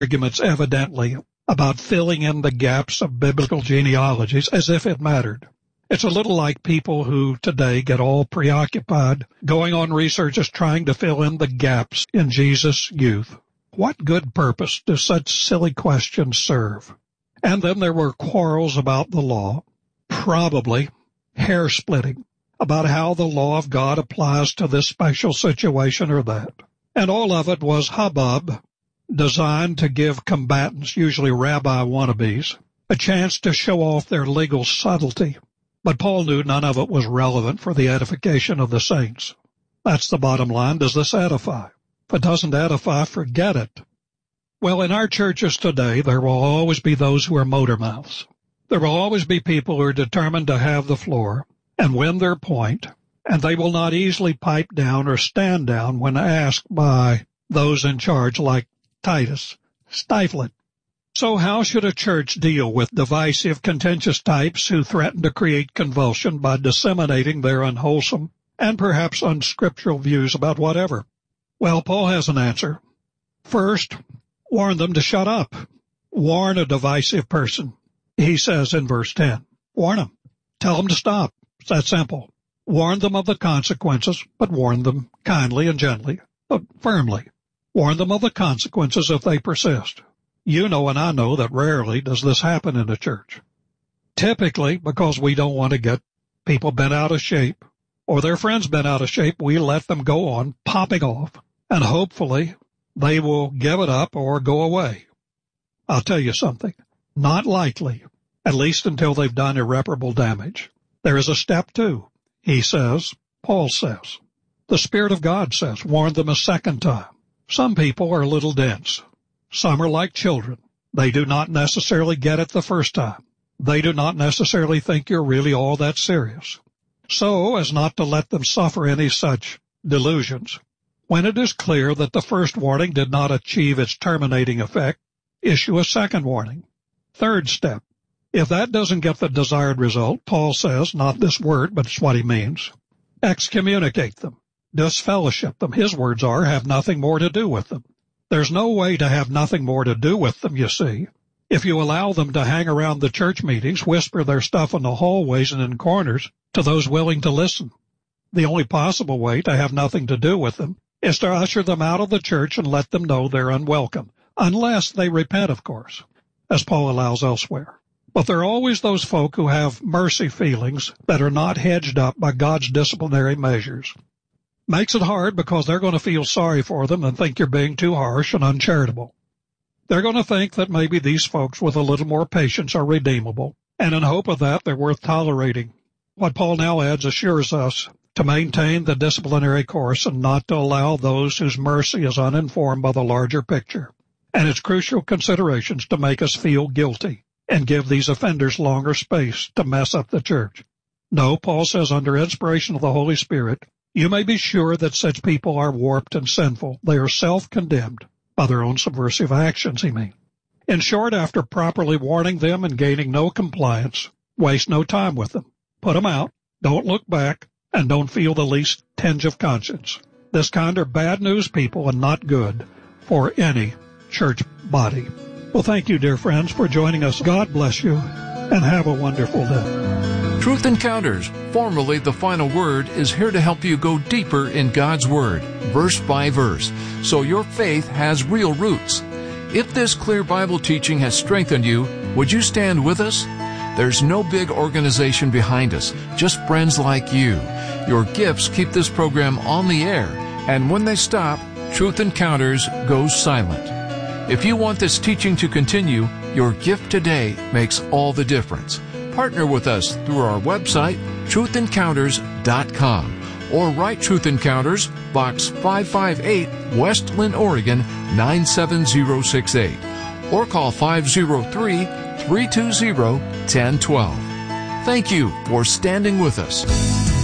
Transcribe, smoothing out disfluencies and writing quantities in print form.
arguments evidently about filling in the gaps of biblical genealogies as if it mattered. It's a little like people who today get all preoccupied going on researches trying to fill in the gaps in Jesus' youth. What good purpose do such silly questions serve? And then there were quarrels about the law, probably hair-splitting, about how the law of God applies to this special situation or that. And all of it was hubbub designed to give combatants, usually rabbi wannabes, a chance to show off their legal subtlety. But Paul knew none of it was relevant for the edification of the saints. That's the bottom line. Does this edify? If it doesn't edify, forget it. Well, in our churches today, there will always be those who are motor mouths. There will always be people who are determined to have the floor and win their point, and they will not easily pipe down or stand down when asked by those in charge like Titus. Stifle it. So how should a church deal with divisive, contentious types who threaten to create convulsion by disseminating their unwholesome and perhaps unscriptural views about whatever? Well, Paul has an answer. First, warn them to shut up. Warn a divisive person. He says in verse 10, warn them. Tell them to stop. It's that simple. Warn them of the consequences, but warn them kindly and gently, but firmly. Warn them of the consequences if they persist. You know and I know that rarely does this happen in a church. Typically, because we don't want to get people bent out of shape or their friends bent out of shape, we let them go on popping off, and hopefully they will give it up or go away. I'll tell you something. Not likely, at least until they've done irreparable damage. There is a step two. He says, Paul says, the Spirit of God says, warn them a second time. Some people are a little dense. Some are like children. They do not necessarily get it the first time. They do not necessarily think you're really all that serious. So as not to let them suffer any such delusions, when it is clear that the first warning did not achieve its terminating effect, issue a second warning. Third step. If that doesn't get the desired result, Paul says, not this word, but it's what he means, excommunicate them, disfellowship them. His words are, have nothing more to do with them. There's no way to have nothing more to do with them, you see. If you allow them to hang around the church meetings, whisper their stuff in the hallways and in corners to those willing to listen. The only possible way to have nothing to do with them is to usher them out of the church and let them know they're unwelcome, unless they repent, of course, as Paul allows elsewhere. But there are always those folk who have mercy feelings that are not hedged up by God's disciplinary measures. Makes it hard because they're going to feel sorry for them and think you're being too harsh and uncharitable. They're going to think that maybe these folks with a little more patience are redeemable, and in hope of that, they're worth tolerating. What Paul now adds assures us to maintain the disciplinary course and not to allow those whose mercy is uninformed by the larger picture and its crucial considerations to make us feel guilty and give these offenders longer space to mess up the church. No, Paul says under inspiration of the Holy Spirit, you may be sure that such people are warped and sinful. They are self-condemned by their own subversive actions, he means. In short, after properly warning them and gaining no compliance, waste no time with them. Put them out, don't look back, and don't feel the least tinge of conscience. This kind are bad news people and not good for any church body. Well, thank you, dear friends, for joining us. God bless you, and have a wonderful day. Truth Encounters, formerly The Final Word, is here to help you go deeper in God's Word, verse by verse, so your faith has real roots. If this clear Bible teaching has strengthened you, would you stand with us? There's no big organization behind us, just friends like you. Your gifts keep this program on the air, and when they stop, Truth Encounters goes silent. If you want this teaching to continue, your gift today makes all the difference. Partner with us through our website, truthencounters.com, or write Truth Encounters, Box 558, West Linn, Oregon 97068, or call 503-320-1012. Thank you for standing with us.